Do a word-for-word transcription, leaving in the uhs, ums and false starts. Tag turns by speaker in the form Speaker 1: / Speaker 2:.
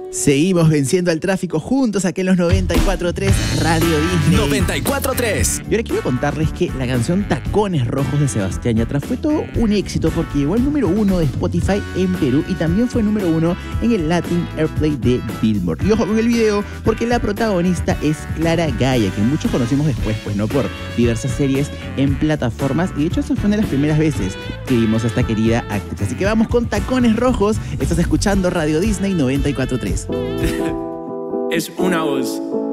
Speaker 1: Seguimos venciendo al tráfico juntos aquí en los noventa y cuatro punto tres Radio Disney.
Speaker 2: noventa y cuatro punto tres.
Speaker 1: Y ahora quiero contarles que la canción Tacones Rojos de Sebastián Yatra fue todo un éxito porque llegó al número uno de Spotify en Perú y también fue número uno en el Latin Airplay de Billboard. Y ojo con el video porque la protagonista es Clara Gaya, que muchos conocimos después, pues no, por diversas series en plataformas. Y de hecho, esa fue una de las primeras veces que vimos a esta querida actriz. Así que vamos con Tacones Rojos. Estás escuchando Radio Disney noventa y cuatro punto tres.
Speaker 3: Es una voz.